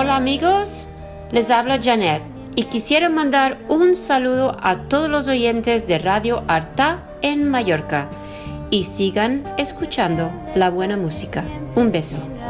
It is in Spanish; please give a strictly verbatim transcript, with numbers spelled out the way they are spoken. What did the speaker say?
Hola amigos, les habla Janet y quisiera mandar un saludo a todos los oyentes de Radio Artà en Mallorca y sigan escuchando la buena música. Un beso.